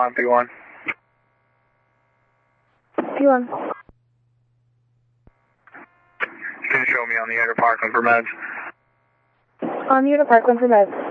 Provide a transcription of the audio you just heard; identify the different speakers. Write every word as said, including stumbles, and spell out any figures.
Speaker 1: on P one.
Speaker 2: P one.
Speaker 1: Can you show me on the air to Parkland for meds?
Speaker 2: On the air to Parkland for meds.